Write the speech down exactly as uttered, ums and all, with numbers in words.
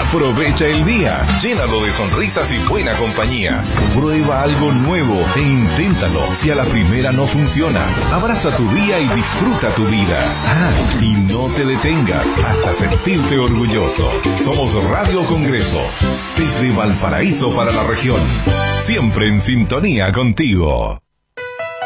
Aprovecha el día, llénalo de sonrisas y buena compañía. Prueba algo nuevo e inténtalo. Si a la primera no funciona, abraza tu día y disfruta tu vida. Ah, y no te detengas hasta sentirte orgulloso. Somos Radio Congreso, desde Valparaíso para la región. Siempre en sintonía contigo.